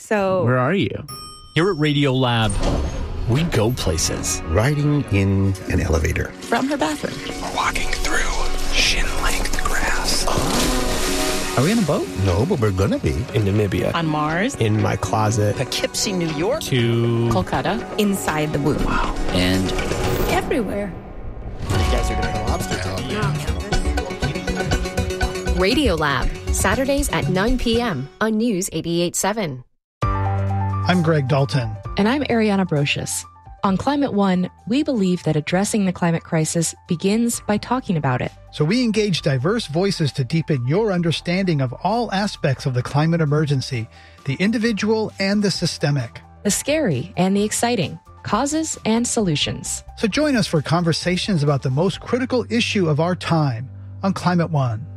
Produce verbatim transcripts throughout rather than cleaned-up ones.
So where are you? Here at Radio Lab, we go places. Riding in an elevator. From her bathroom. We're walking through shin-length grass. Are we on a boat? No, but we're gonna be. In Namibia. On Mars. In my closet. Poughkeepsie, New York. To Kolkata. inside the womb. Wow. And Everywhere. You guys are gonna have lobster tail. Radio Lab, Saturdays at nine p.m. on News eighty-eight point seven. I'm Greg Dalton. And I'm Ariana Brocious. On Climate One, we believe that addressing the climate crisis begins by talking about it. So we engage diverse voices to deepen your understanding of all aspects of the climate emergency, the individual and the systemic. The scary and the exciting, causes and solutions. So join us for conversations about the most critical issue of our time on Climate One.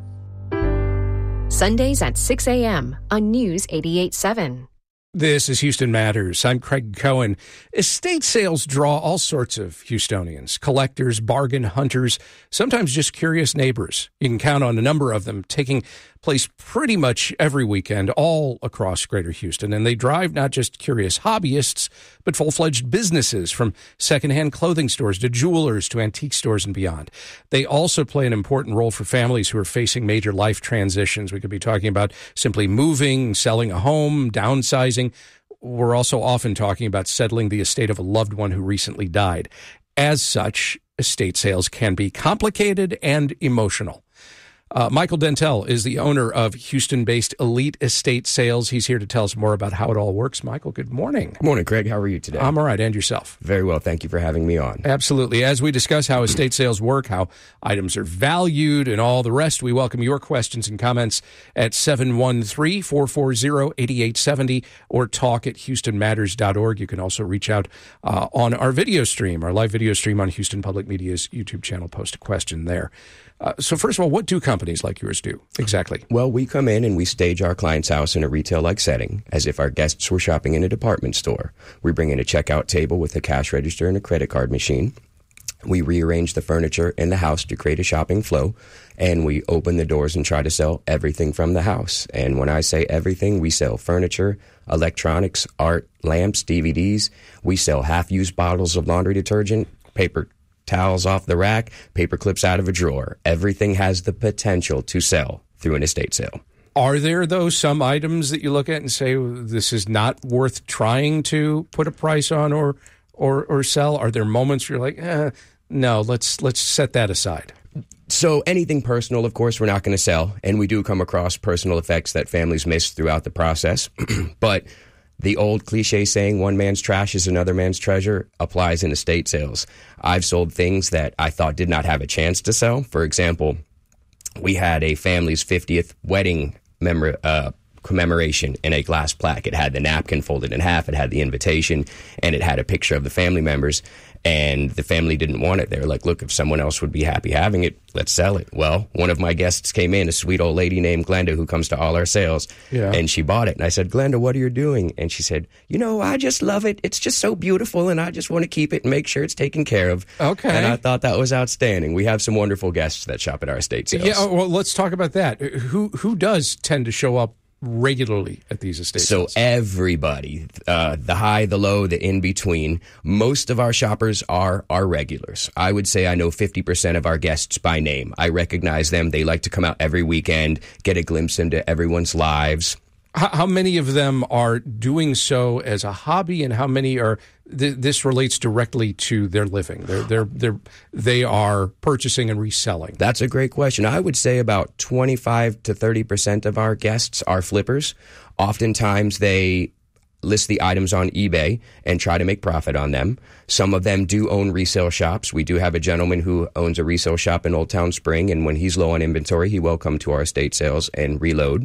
Sundays at six a.m. on News eighty-eight point seven. This is Houston Matters. I'm Craig Cohen. Estate sales draw all sorts of Houstonians, collectors, bargain hunters, sometimes just curious neighbors. You can count on a number of them taking place pretty much every weekend all across Greater Houston. And they drive not just curious hobbyists, but full-fledged businesses from secondhand clothing stores to jewelers to antique stores and beyond. They also play an important role for families who are facing major life transitions. We could be talking about simply moving, selling a home, downsizing. We're also often talking about settling the estate of a loved one who recently died. As such, estate sales can be complicated and emotional. Uh, Michael Dentel is the owner of Houston-based Elite Estate Sales. He's here to tell us more about how it all works. Michael, good morning. Good morning, Craig. How are you today? I'm all right. And yourself? Very well. Thank you for having me on. Absolutely. As we discuss how estate sales work, how items are valued, and all the rest, we welcome your questions and comments at seven one three, four four zero, eight eight seven zero or talk at houston matters dot org. You can also reach out uh, on our video stream, our live video stream on Houston Public Media's YouTube channel. Post a question there. Uh, so first of all, what do companies like yours do exactly? Well, we come in and we stage our client's house in a retail-like setting as if our guests were shopping in a department store. We bring in a checkout table with a cash register and a credit card machine. We rearrange the furniture in the house to create a shopping flow, and we open the doors and try to sell everything from the house. And when I say everything, we sell furniture, electronics, art, lamps, D V Ds. We sell half-used bottles of laundry detergent, paper towels off the rack, paper clips out of a drawer. Everything has the potential to sell through an estate sale. Are there, though, some items that you look at and say, this is not worth trying to put a price on or or, or sell? Are there moments where you're like, eh, no, let's let's set that aside? So anything personal, of course, we're not going to sell. And we do come across personal effects that families miss throughout the process. But the old cliche saying, one man's trash is another man's treasure, applies in estate sales. I've sold things that I thought did not have a chance to sell. For example, we had a family's fiftieth wedding memor- uh, commemoration in a glass plaque. It had the napkin folded in half, it had the invitation, and it had a picture of the family members. And the family didn't want it. They were like, look, if someone else would be happy having it, let's sell it. Well, one of my guests came in, a sweet old lady named Glenda, who comes to all our sales, yeah. and she bought it. And I said, Glenda, what are you doing? And she said, you know, I just love it. It's just so beautiful, and I just want to keep it and make sure it's taken care of. Okay. And I thought that was outstanding. We have some wonderful guests that shop at our estate sales. Yeah, well, let's talk about that. Who who does tend to show up regularly at these estate so sales? Everybody, uh, the high, the low, the in-between. Most of our shoppers are our regulars. I would say I know fifty percent of our guests by name. I recognize them. They like to come out every weekend, get a glimpse into everyone's lives. How, how many of them are doing so as a hobby, and how many are th- this relates directly to their living? They're, they're, they're, they are purchasing and reselling. That's a great question. I would say about twenty-five to thirty percent of our guests are flippers. Oftentimes they list the items on eBay and try to make profit on them. Some of them do own resale shops. We do have a gentleman who owns a resale shop in Old Town Spring, and when he's low on inventory, he will come to our estate sales and reload.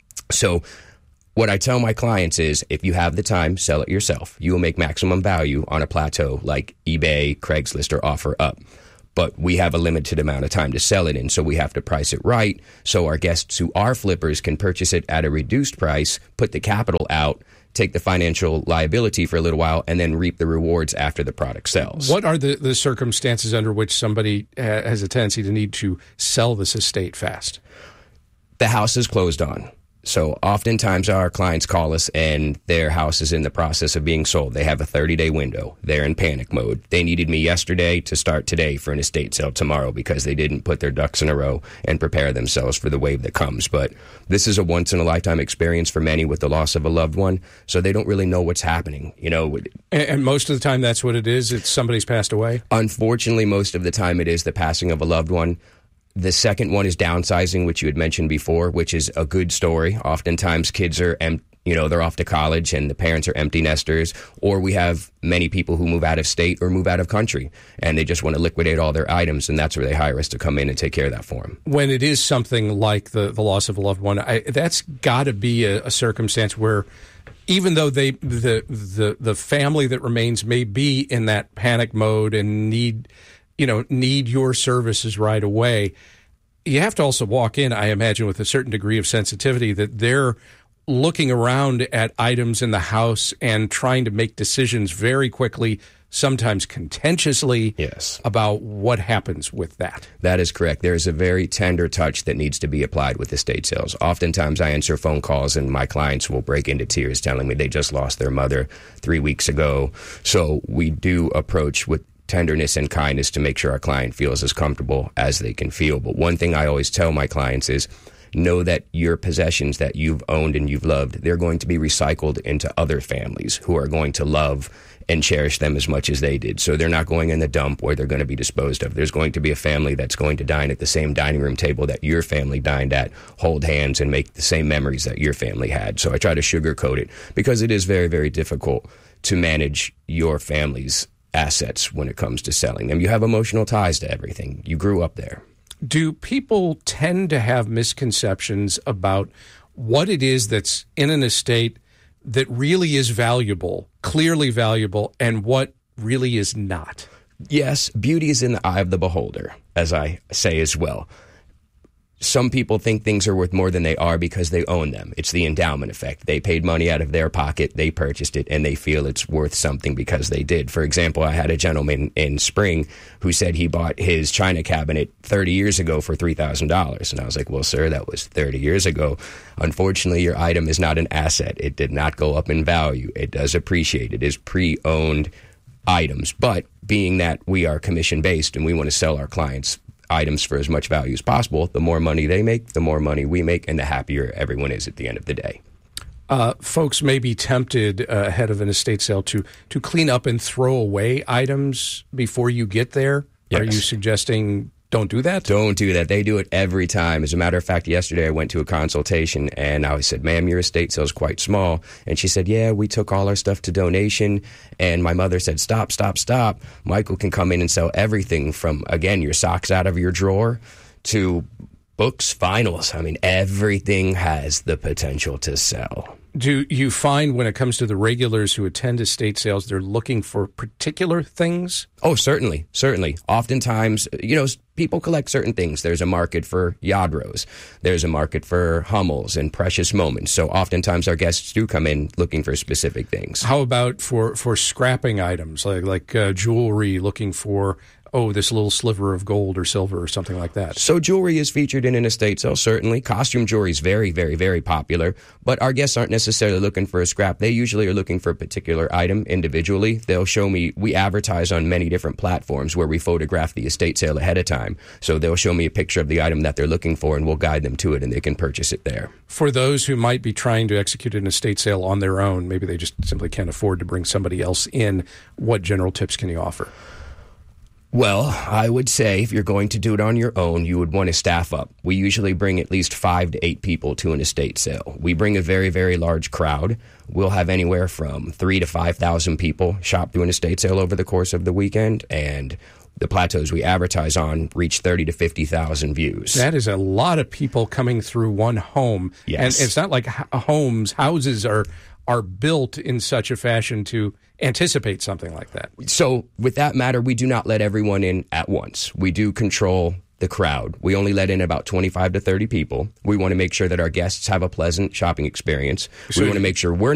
So what I tell my clients is, if you have the time, sell it yourself. You will make maximum value on a plateau like eBay, Craigslist, or OfferUp. But we have a limited amount of time to sell it in, so we have to price it right so our guests who are flippers can purchase it at a reduced price, put the capital out, take the financial liability for a little while, and then reap the rewards after the product sells. What are the, the circumstances under which somebody has a tendency to need to sell this estate fast? The house is closed on. So oftentimes our clients call us and their house is in the process of being sold. They have a thirty-day window. They're in panic mode. They needed me yesterday to start today for an estate sale tomorrow because they didn't put their ducks in a row and prepare themselves for the wave that comes. But this is a once-in-a-lifetime experience for many with the loss of a loved one, so they don't really know what's happening. You know, And, and most of the time that's what it is? It's somebody's passed away? Unfortunately, most of the time it is the passing of a loved one. The second one is downsizing, which you had mentioned before, which is a good story. Oftentimes kids are, em- you know, they're off to college and the parents are empty nesters, or we have many people who move out of state or move out of country and they just want to liquidate all their items, and that's where they hire us to come in and take care of that for them. When it is something like the, the loss of a loved one, I, that's got to be a, a circumstance where even though they the, the the family that remains may be in that panic mode and need you know, need your services right away, you have to also walk in, I imagine, with a certain degree of sensitivity that they're looking around at items in the house and trying to make decisions very quickly, sometimes contentiously, yes, about what happens with that. That is correct. There is a very tender touch that needs to be applied with estate sales. Oftentimes I answer phone calls and my clients will break into tears telling me they just lost their mother three weeks ago. So we do approach with tenderness and kindness to make sure our client feels as comfortable as they can feel. But one thing I always tell my clients is know that your possessions that you've owned and you've loved, they're going to be recycled into other families who are going to love and cherish them as much as they did. So they're not going in the dump where they're going to be disposed of. There's going to be a family that's going to dine at the same dining room table that your family dined at, hold hands, and make the same memories that your family had. So I try to sugarcoat it because it is very, very difficult to manage your family's assets when it comes to selling them. You have emotional ties to everything. You grew up there. Do people tend to have misconceptions about what it is that's in an estate that really is valuable, clearly valuable, and what really is not? Yes, beauty is in the eye of the beholder, as I say as well. Some people think things are worth more than they are because they own them. It's the endowment effect. They paid money out of their pocket, they purchased it, and they feel it's worth something because they did. For example, I had a gentleman in Spring who said he bought his china cabinet thirty years ago for three thousand dollars. And I was like, well, sir, that was thirty years ago. Unfortunately, your item is not an asset. It did not go up in value. It does appreciate. It is pre-owned items. But being that we are commission-based and we want to sell our clients items for as much value as possible, the more money they make, the more money we make, and the happier everyone is at the end of the day. Uh, folks may be tempted uh, ahead of an estate sale to to clean up and throw away items before you get there. Yes. Are you suggesting don't do that? Don't do that. They do it every time. As a matter of fact, yesterday I went to a consultation and I said, ma'am, your estate sale is quite small. And she said, yeah, we took all our stuff to donation. And my mother said, stop, stop, stop. Michael can come in and sell everything from, again, your socks out of your drawer to books, finals. I mean, everything has the potential to sell. Do you find when it comes to the regulars who attend estate sales, they're looking for particular things? Oh, certainly, certainly. Oftentimes, you know, people collect certain things. There's a market for Yadros. There's a market for Hummels and precious moments. So oftentimes our guests do come in looking for specific things. How about for, for scrapping items, like, like uh, jewelry, looking for, oh, this little sliver of gold or silver or something like that? So jewelry is featured in an estate sale, certainly. Costume jewelry is very, very, very popular. But our guests aren't necessarily looking for a scrap. They usually are looking for a particular item individually. They'll show me, we advertise on many different platforms where we photograph the estate sale ahead of time. So they'll show me a picture of the item that they're looking for and we'll guide them to it and they can purchase it there. For those who might be trying to execute an estate sale on their own, maybe they just simply can't afford to bring somebody else in, what general tips can you offer? Well, I would say if you're going to do it on your own, you would want to staff up. We usually bring at least five to eight people to an estate sale. We bring a very, very large crowd. We'll have anywhere from three to five thousand people shop through an estate sale over the course of the weekend, and the plateaus we advertise on reach thirty to fifty thousand views. That is a lot of people coming through one home. Yes. And it's not like homes, houses are are built in such a fashion to anticipate something like that. So with that matter, we do not let everyone in at once. We do control the crowd. We only let in about twenty-five to thirty people. We want to make sure that our guests have a pleasant shopping experience. So we want to make sure we're